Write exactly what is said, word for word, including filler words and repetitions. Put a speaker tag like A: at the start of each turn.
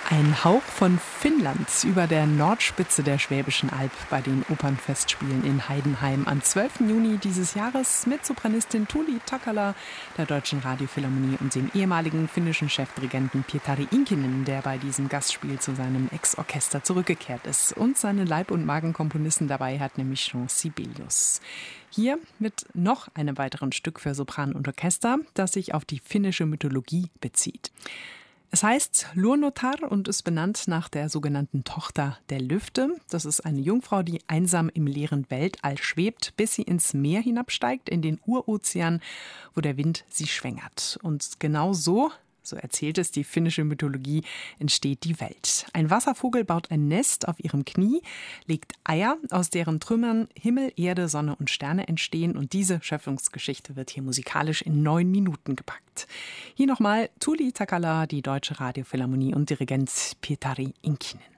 A: Ein Hauch von Finnland über der Nordspitze der Schwäbischen Alb bei den Opernfestspielen in Heidenheim am zwölften Juni dieses Jahres mit Sopranistin Tuuli Takala der Deutschen Radiophilharmonie und dem ehemaligen finnischen Chefdirigenten Pietari Inkinen, der bei diesem Gastspiel zu seinem Ex-Orchester zurückgekehrt ist. Und seine Leib- und Magenkomponisten dabei hat nämlich Jean Sibelius. Hier mit noch einem weiteren Stück für Sopran und Orchester, das sich auf die finnische Mythologie bezieht. Es heißt Luonnotar und ist benannt nach der sogenannten Tochter der Lüfte. Das ist eine Jungfrau, die einsam im leeren Weltall schwebt, bis sie ins Meer hinabsteigt, in den Urozean, wo der Wind sie schwängert. Und genau so, so erzählt es die finnische Mythologie, entsteht die Welt. Ein Wasservogel baut ein Nest auf ihrem Knie, legt Eier, aus deren Trümmern Himmel, Erde, Sonne und Sterne entstehen. Und diese Schöpfungsgeschichte wird hier musikalisch in neun Minuten gepackt. Hier nochmal Tuuli Takala, die Deutsche Radiophilharmonie und Dirigent Pietari Inkinen.